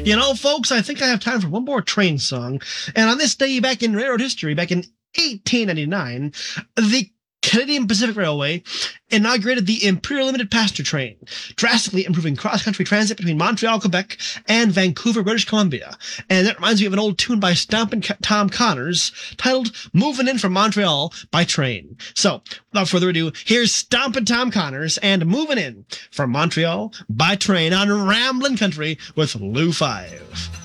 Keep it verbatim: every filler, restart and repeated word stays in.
You know, folks, I think I have time for one more train song. And on this day back in railroad history, back in eighteen ninety-nine, the Canadian Pacific Railway inaugurated the Imperial Limited Passenger Train, drastically improving cross-country transit between Montreal, Quebec, and Vancouver, British Columbia. And that reminds me of an old tune by Stompin' Tom Connors titled Movin' In From Montreal by Train. So, without further ado, here's Stompin' Tom Connors and Movin' In from Montreal by Train on Ramblin' Country with Lou Five.